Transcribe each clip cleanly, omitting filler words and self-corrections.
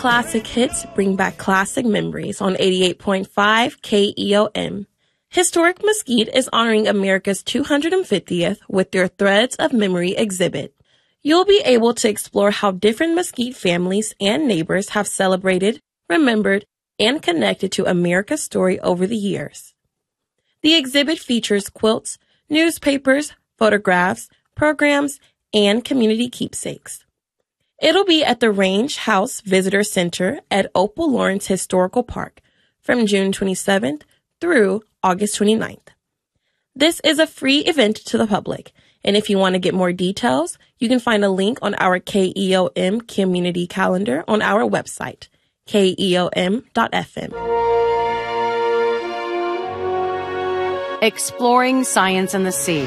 classic hits bring back classic memories on 88.5 KEOM. Historic Mesquite is honoring America's 250th with their Threads of Memory exhibit. You'll be able to explore how different Mesquite families and neighbors have celebrated, remembered, and connected to America's story over the years. The exhibit features quilts, newspapers, photographs, programs, and community keepsakes. It'll be at the Range House Visitor Center at Opal Lawrence Historical Park from June 27th through August 29th. This is a free event to the public, and if you want to get more details, you can find a link on our KEOM community calendar on our website, keom.fm. Exploring science in the sea.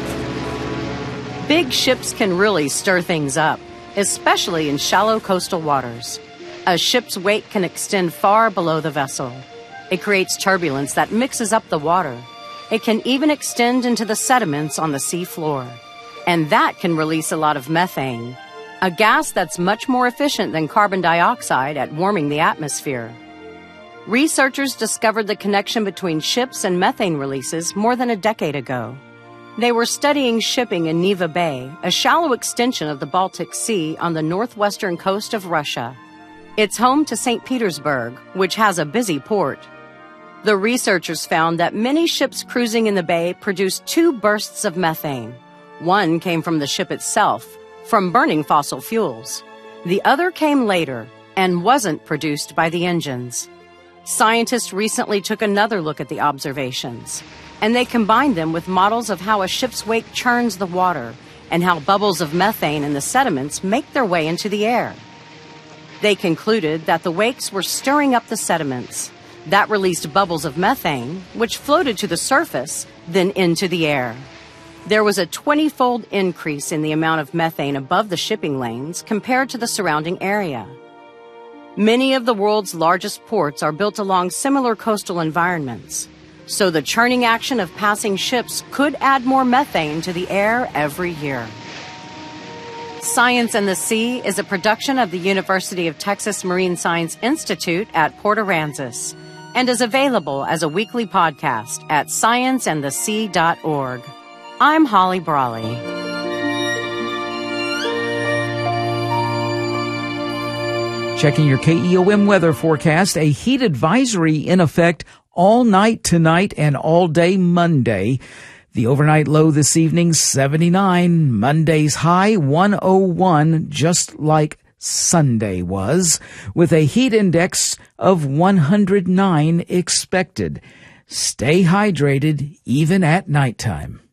Big ships can really stir things up, especially in shallow coastal waters. A ship's weight can extend far below the vessel. It creates turbulence that mixes up the water. It can even extend into the sediments on the sea floor. And that can release a lot of methane, a gas that's much more efficient than carbon dioxide at warming the atmosphere. Researchers discovered the connection between ships and methane releases more than a decade ago. They were studying shipping in Neva Bay, a shallow extension of the Baltic Sea on the northwestern coast of Russia. It's home to St. Petersburg, which has a busy port. The researchers found that many ships cruising in the bay produced two bursts of methane. One came from the ship itself, from burning fossil fuels. The other came later and wasn't produced by the engines. Scientists recently took another look at the observations, and they combined them with models of how a ship's wake churns the water and how bubbles of methane in the sediments make their way into the air. They concluded that the wakes were stirring up the sediments. That released bubbles of methane, which floated to the surface, then into the air. There was a 20-fold increase in the amount of methane above the shipping lanes compared to the surrounding area. Many of the world's largest ports are built along similar coastal environments, so the churning action of passing ships could add more methane to the air every year. Science and the Sea is a production of the University of Texas Marine Science Institute at Port Aransas and is available as a weekly podcast at scienceandthesea.org. I'm Holly Brawley. Checking your KEOM weather forecast, a heat advisory in effect all night tonight and all day Monday. The overnight low this evening, 79. Monday's high, 101, just like Sunday was, with a heat index of 109 expected. Stay hydrated even at nighttime.